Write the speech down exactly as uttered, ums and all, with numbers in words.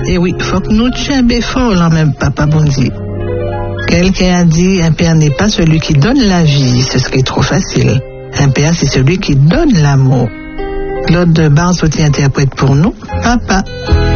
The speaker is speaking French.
Et oui, faut que nous tchimbé fort là même, papa Bondi. Quelqu'un a dit, un père n'est pas celui qui donne la vie, ce serait trop facile. Un père, c'est celui qui donne l'amour. Claude de Bar, soutien interprète pour nous, papa.